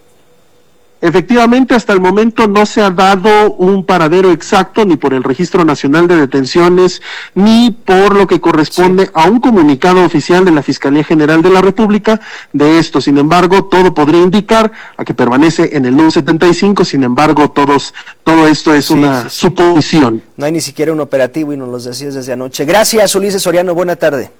Efectivamente, hasta el momento no se ha dado un paradero exacto ni por el Registro Nacional de Detenciones ni por lo que corresponde sí. a un comunicado oficial de la Fiscalía General de la República de esto. Sin embargo, todo podría indicar a que permanece en el número setenta y cinco, sin embargo, todos todo esto es sí, una sí, sí. suposición. No hay ni siquiera un operativo y nos lo decías desde anoche. Gracias, Ulises Soriano, buena tarde.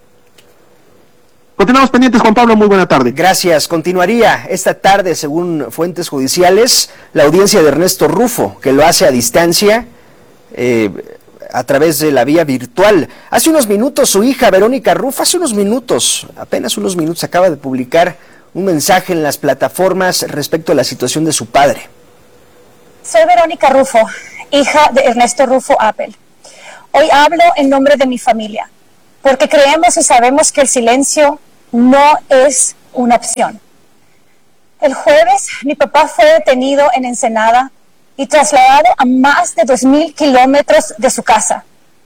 Continuamos pendientes, Juan Pablo, muy buena tarde. Gracias. Continuaría esta tarde, según fuentes judiciales, la audiencia de Ernesto Rufo, que lo hace a distancia, eh, a través de la vía virtual. Hace unos minutos su hija Verónica Rufo, hace unos minutos, apenas unos minutos, acaba de publicar un mensaje en las plataformas respecto a la situación de su padre. Soy Verónica Rufo, hija de Ernesto Rufo Appel. Hoy hablo en nombre de mi familia, porque creemos y sabemos que el silencio no es una opción. El jueves, mi papá fue detenido en Ensenada y trasladado a más de dos mil kilómetros de su casa.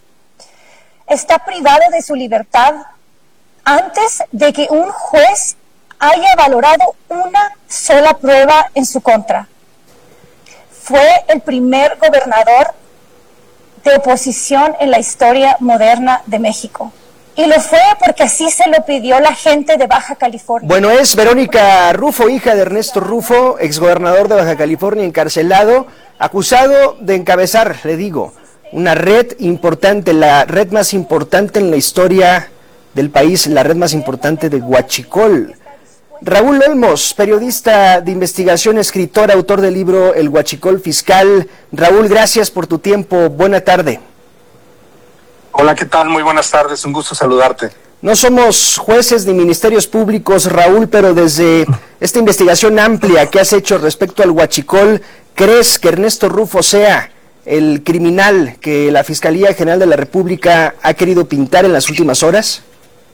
Está privado de su libertad antes de que un juez haya valorado una sola prueba en su contra. Fue el primer gobernador de oposición en la historia moderna de México. Y lo fue porque así se lo pidió la gente de Baja California. Bueno, es Verónica Rufo, hija de Ernesto Rufo, exgobernador de Baja California, encarcelado, acusado de encabezar, le digo, una red importante, la red más importante en la historia del país, la red más importante de Huachicol. Raúl Olmos, periodista de investigación, escritor, autor del libro El Huachicol Fiscal. Raúl, gracias por tu tiempo. Buena tarde. Hola, ¿qué tal? Muy buenas tardes, un gusto saludarte. No somos jueces ni ministerios públicos, Raúl, pero desde esta investigación amplia que has hecho respecto al Huachicol, ¿crees que Ernesto Rufo sea el criminal que la Fiscalía General de la República ha querido pintar en las últimas horas?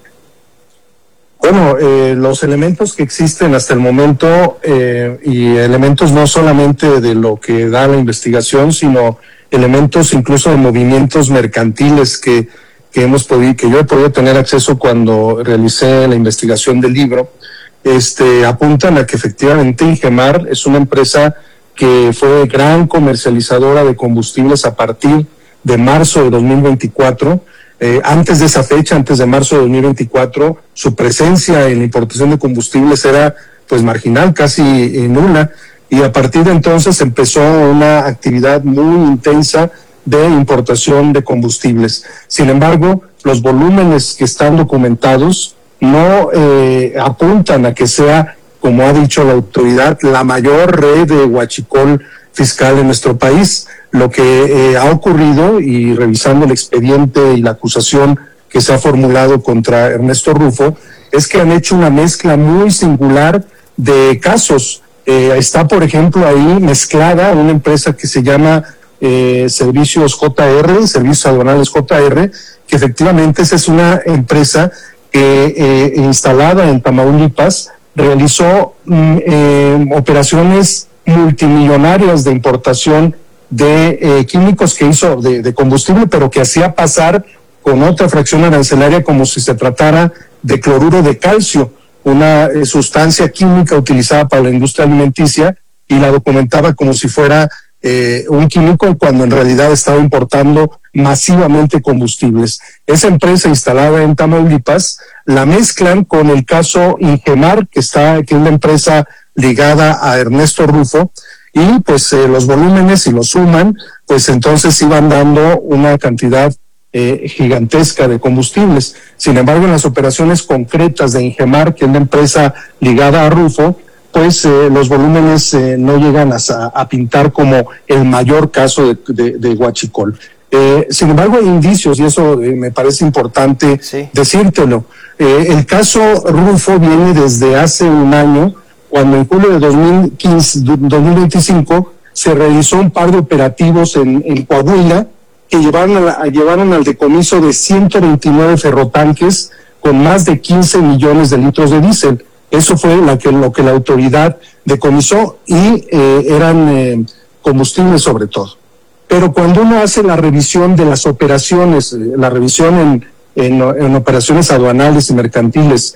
Bueno, eh, los elementos que existen hasta el momento, eh, y elementos no solamente de lo que da la investigación, sino elementos incluso de movimientos mercantiles que, que hemos podido, que yo he podido tener acceso cuando realicé la investigación del libro, este, apuntan a que efectivamente Ingemar es una empresa que fue gran comercializadora de combustibles a partir de marzo de dos mil veinticuatro. Eh, antes de esa fecha, antes de marzo de dos mil veinticuatro, su presencia en la importación de combustibles era pues marginal, casi eh, nula. Y a partir de entonces empezó una actividad muy intensa de importación de combustibles. Sin embargo, los volúmenes que están documentados no eh, apuntan a que sea, como ha dicho la autoridad, la mayor red de huachicol fiscal en nuestro país. Lo que eh, ha ocurrido, y revisando el expediente y la acusación que se ha formulado contra Ernesto Rufo, es que han hecho una mezcla muy singular de casos. Eh, está, por ejemplo, ahí mezclada una empresa que se llama eh, Servicios J R, Servicios Aduanales J R, que efectivamente esa es una empresa que eh, instalada en Tamaulipas realizó mm, eh, operaciones multimillonarias de importación de eh, químicos que hizo, de, de combustible, pero que hacía pasar con otra fracción arancelaria como si se tratara de cloruro de calcio, una eh, sustancia química utilizada para la industria alimenticia, y la documentaba como si fuera eh, un químico cuando en realidad estaba importando masivamente combustibles. Esa empresa instalada en Tamaulipas la mezclan con el caso Ingemar, que está, que es la empresa ligada a Ernesto Rufo, y pues eh, los volúmenes, si los suman, pues entonces iban dando una cantidad eh, gigantesca de combustibles. Sin embargo, en las operaciones concretas de Ingemar, que es la empresa ligada a Rufo, pues eh, los volúmenes eh, no llegan a, a pintar como el mayor caso de, de, de huachicol. Eh, sin embargo, hay indicios, y eso eh, me parece importante sí. decírtelo. Eh, el caso Rufo viene desde hace un año, cuando en julio de dos mil quince, dos mil veinticinco se realizó un par de operativos en, en Coahuila que llevaron, a la, llevaron al decomiso de ciento veintinueve ferrotanques con más de quince millones de litros de diésel. Eso fue la que, lo que la autoridad decomisó, y eh, eran eh, combustibles sobre todo. Pero cuando uno hace la revisión de las operaciones, la revisión en, en, en operaciones aduanales y mercantiles,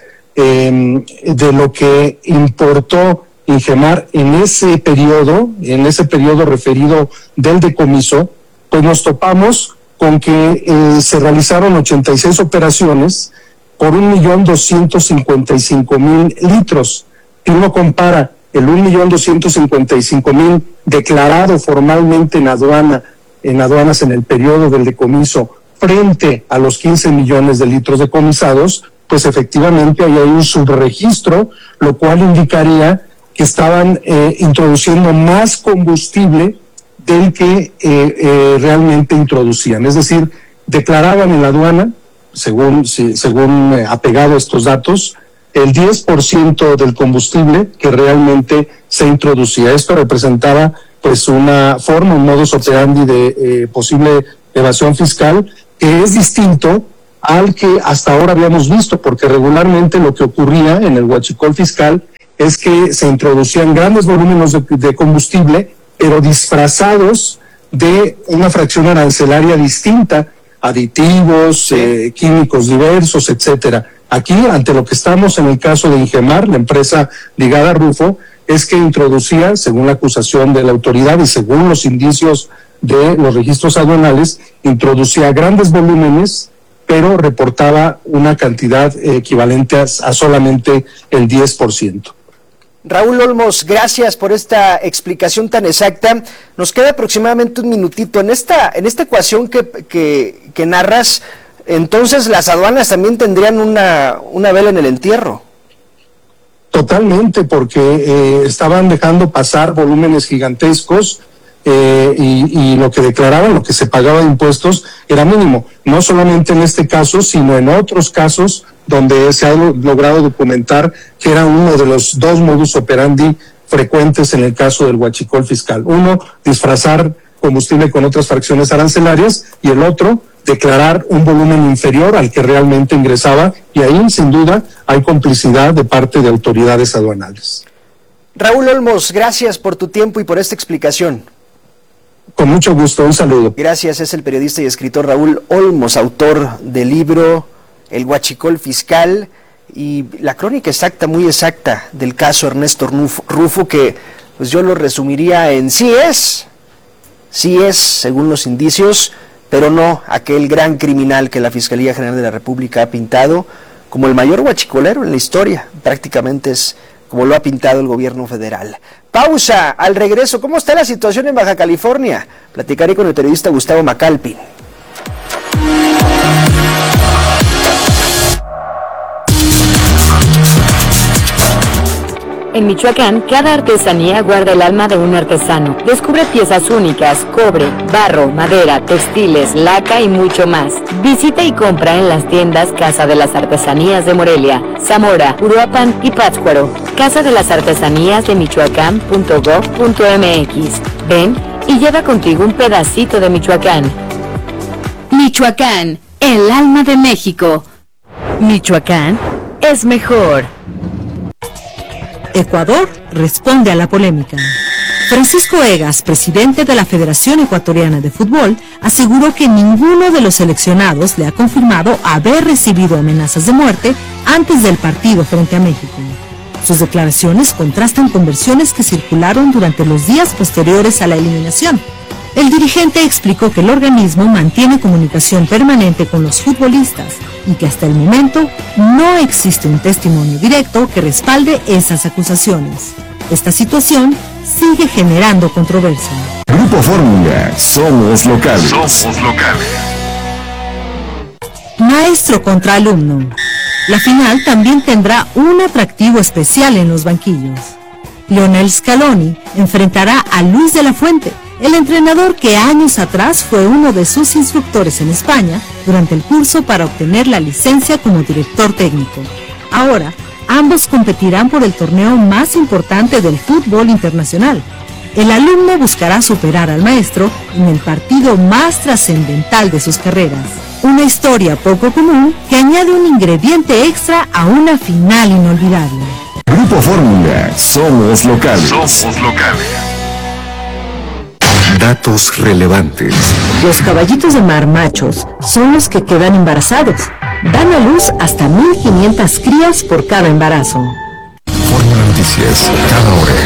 Eh, de lo que importó Ingemar en ese periodo, en ese periodo referido del decomiso, pues nos topamos con que eh, se realizaron ochenta y seis operaciones por un millón doscientos cincuenta y cinco mil litros. Si uno compara el un millón doscientos cincuenta y cinco mil declarado formalmente en aduana, en aduanas en el periodo del decomiso, frente a los quince millones de litros decomisados, pues efectivamente ahí hay un subregistro, lo cual indicaría que estaban eh, introduciendo más combustible del que eh, eh, realmente introducían. Es decir, declaraban en la aduana, según, si, según eh, apegado a estos datos, el diez por ciento del combustible que realmente se introducía. Esto representaba pues una forma, un modus operandi de eh, posible evasión fiscal, que es distinto al que hasta ahora habíamos visto, porque regularmente lo que ocurría en el huachicol fiscal es que se introducían grandes volúmenes de, de combustible, pero disfrazados de una fracción arancelaria distinta, aditivos, eh, químicos diversos, etcétera. Aquí, ante lo que estamos en el caso de Ingemar, la empresa ligada a Rufo, es que introducía, según la acusación de la autoridad y según los indicios de los registros aduanales, introducía grandes volúmenes, pero reportaba una cantidad equivalente a, a solamente el diez por ciento. Raúl Olmos, gracias por esta explicación tan exacta. Nos queda aproximadamente un minutito. En esta, en esta ecuación que, que, que narras, entonces las aduanas también tendrían una, una vela en el entierro. Totalmente, porque eh, estaban dejando pasar volúmenes gigantescos eh, y, y lo que declaraban, lo que se pagaba de impuestos era mínimo. No solamente en este caso, sino en otros casos donde se ha logrado documentar que era uno de los dos modus operandi frecuentes en el caso del huachicol fiscal. Uno, disfrazar combustible con otras fracciones arancelarias, y el otro, declarar un volumen inferior al que realmente ingresaba, y ahí sin duda hay complicidad de parte de autoridades aduanales. Raúl Olmos, gracias por tu tiempo y por esta explicación. Con mucho gusto, un saludo. Gracias, es el periodista y escritor Raúl Olmos, autor del libro El Huachicol Fiscal y la crónica exacta, muy exacta, del caso Ernesto Rufo, que pues yo lo resumiría en sí es, sí es, según los indicios, pero no aquel gran criminal que la Fiscalía General de la República ha pintado como el mayor huachicolero en la historia. Prácticamente es como lo ha pintado el gobierno federal. Pausa, al regreso, ¿cómo está la situación en Baja California? Platicaré con el periodista Gustavo Macalpin. En Michoacán, cada artesanía guarda el alma de un artesano. Descubre piezas únicas, cobre, barro, madera, textiles, laca y mucho más. Visita y compra en las tiendas Casa de las Artesanías de Morelia, Zamora, Uruapan y Pátzcuaro. Casa de las Artesanías de Michoacán punto gov punto m x. Ven y lleva contigo un pedacito de Michoacán. Michoacán, el alma de México. Michoacán es mejor. Ecuador responde a la polémica. Francisco Egas, presidente de la Federación Ecuatoriana de Fútbol, aseguró que ninguno de los seleccionados le ha confirmado haber recibido amenazas de muerte antes del partido frente a México. Sus declaraciones contrastan con versiones que circularon durante los días posteriores a la eliminación. El dirigente explicó que el organismo mantiene comunicación permanente con los futbolistas y que hasta el momento no existe un testimonio directo que respalde esas acusaciones. Esta situación sigue generando controversia. Grupo Fórmula, somos locales. Somos locales. Maestro contra alumno. La final también tendrá un atractivo especial en los banquillos. Lionel Scaloni enfrentará a Luis de la Fuente, el entrenador que años atrás fue uno de sus instructores en España durante el curso para obtener la licencia como director técnico. Ahora, ambos competirán por el torneo más importante del fútbol internacional. El alumno buscará superar al maestro en el partido más trascendental de sus carreras. Una historia poco común que añade un ingrediente extra a una final inolvidable. Grupo Fórmula, somos locales. Somos locales. Datos relevantes. Los caballitos de mar machos son los que quedan embarazados. Dan a luz hasta mil quinientas crías por cada embarazo. Fórmula Noticias, cada hora.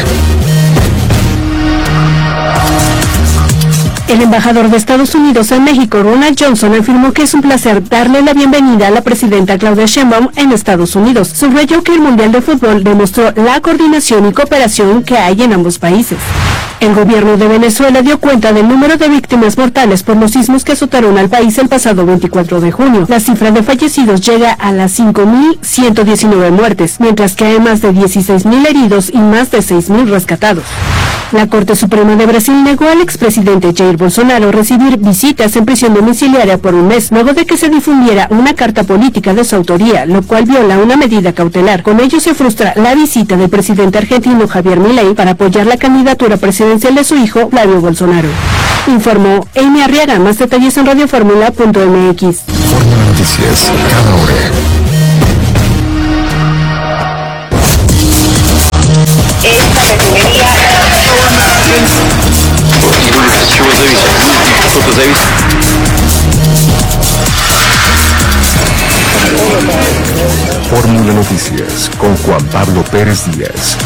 El embajador de Estados Unidos en México, Ronald Johnson, afirmó que es un placer darle la bienvenida a la presidenta Claudia Sheinbaum en Estados Unidos. Subrayó que el Mundial de Fútbol demostró la coordinación y cooperación que hay en ambos países. El gobierno de Venezuela dio cuenta del número de víctimas mortales por los sismos que azotaron al país el pasado veinticuatro de junio. La cifra de fallecidos llega a las cinco mil ciento diecinueve muertes, mientras que hay más de dieciséis mil heridos y más de seis mil rescatados. La Corte Suprema de Brasil negó al expresidente Jair Bolsonaro recibir visitas en prisión domiciliaria por un mes, luego de que se difundiera una carta política de su autoría, lo cual viola una medida cautelar. Con ello se frustra la visita del presidente argentino Javier Milei para apoyar la candidatura presidencial de su hijo, Flavio Bolsonaro. Informó Amy Arriaga. Más detalles en radioformula punto m x. Fórmula Noticias, cada hora. Esta refinería... Fórmula Noticias con Juan Pablo Pérez Díaz.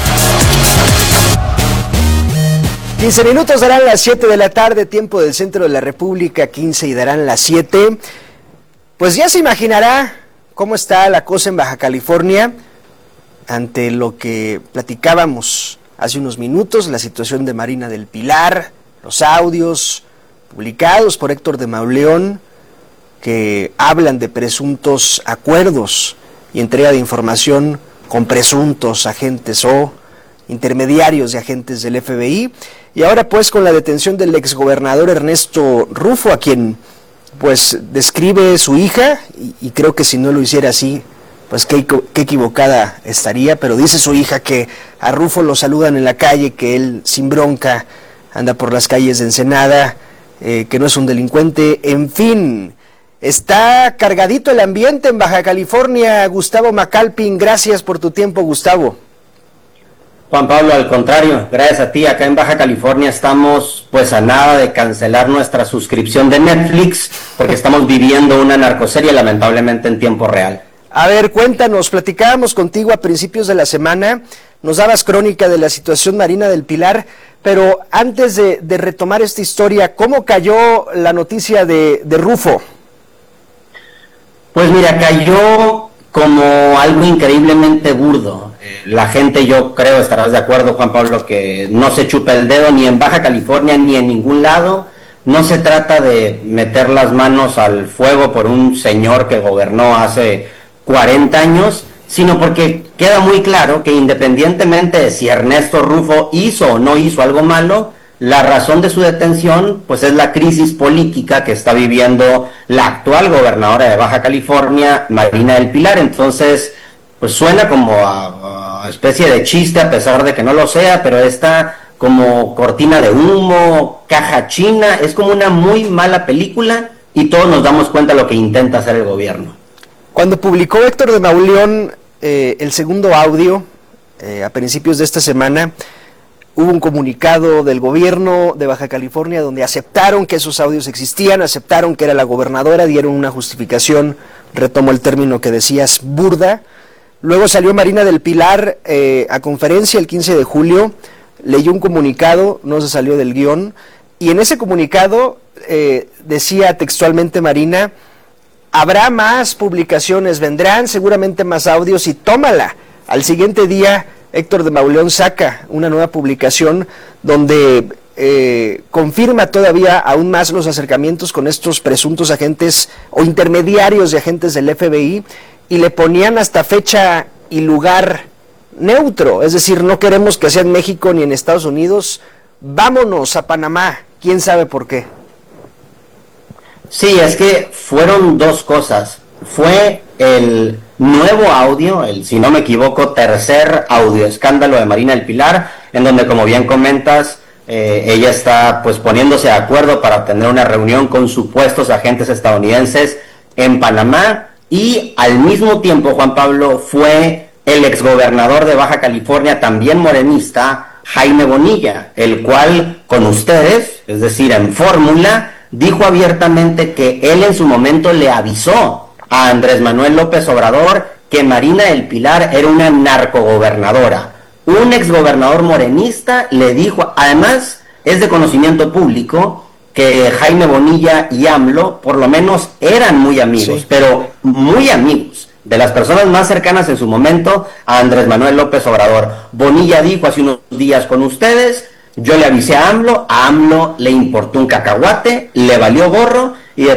quince minutos darán las siete de la tarde, tiempo del centro de la República, quince y darán las siete. Pues ya se imaginará cómo está la cosa en Baja California ante lo que platicábamos hace unos minutos, la situación de Marina del Pilar, los audios publicados por Héctor de Mauleón que hablan de presuntos acuerdos y entrega de información con presuntos agentes o intermediarios de agentes del F B I, y ahora pues con la detención del exgobernador Ernesto Rufo, a quien pues describe su hija, y, y creo que si no lo hiciera así, pues qué, qué equivocada estaría, pero dice su hija que a Rufo lo saludan en la calle, que él sin bronca anda por las calles de Ensenada, eh, que no es un delincuente, en fin. Está cargadito el ambiente en Baja California. Gustavo Macalpin, gracias por tu tiempo, Gustavo. Juan Pablo, al contrario, gracias a ti. Acá en Baja California estamos pues a nada de cancelar nuestra suscripción de Netflix porque estamos viviendo una narcoserie lamentablemente en tiempo real. A ver, cuéntanos, platicábamos contigo a principios de la semana, nos dabas crónica de la situación Marina del Pilar, pero antes de, de retomar esta historia, ¿cómo cayó la noticia de, de Rufo? Pues mira, cayó como algo increíblemente burdo. La gente, yo creo, estarás de acuerdo, Juan Pablo, que no se chupa el dedo ni en Baja California ni en ningún lado. No se trata de meter las manos al fuego por un señor que gobernó hace cuarenta años, sino porque queda muy claro que independientemente de si Ernesto Rufo hizo o no hizo algo malo, la razón de su detención pues es la crisis política que está viviendo la actual gobernadora de Baja California, Marina del Pilar. Entonces, pues suena como a, a especie de chiste a pesar de que no lo sea, pero esta como cortina de humo, caja china, es como una muy mala película y todos nos damos cuenta de lo que intenta hacer el gobierno. Cuando publicó Héctor de Mauleón eh, el segundo audio, eh, a principios de esta semana, hubo un comunicado del gobierno de Baja California donde aceptaron que esos audios existían, aceptaron que era la gobernadora, dieron una justificación, retomo el término que decías, burda. Luego salió Marina del Pilar eh, a conferencia el quince de julio, leyó un comunicado, no se salió del guión, y en ese comunicado eh, decía textualmente Marina: habrá más publicaciones, vendrán seguramente más audios y tómala. Al siguiente día Héctor de Mauleón saca una nueva publicación donde eh, confirma todavía aún más los acercamientos con estos presuntos agentes o intermediarios de agentes del F B I, y le ponían hasta fecha y lugar neutro, es decir, no queremos que sea en México ni en Estados Unidos, vámonos a Panamá, quién sabe por qué. Sí, es que fueron dos cosas. Fue el nuevo audio, el, si no me equivoco, tercer audio escándalo de Marina del Pilar, en donde, como bien comentas, eh, ella está pues poniéndose de acuerdo para tener una reunión con supuestos agentes estadounidenses en Panamá, y al mismo tiempo, Juan Pablo, fue el exgobernador de Baja California, también morenista, Jaime Bonilla, el cual con ustedes, es decir, en Fórmula, dijo abiertamente que él en su momento le avisó a Andrés Manuel López Obrador que Marina del Pilar era una narcogobernadora. Un exgobernador morenista le dijo, además es de conocimiento público que Jaime Bonilla y AMLO por lo menos eran muy amigos, sí, pero muy amigos, de las personas más cercanas en su momento a Andrés Manuel López Obrador. Bonilla dijo hace unos días con ustedes: yo le avisé a AMLO, a AMLO le importó un cacahuate, le valió gorro, y de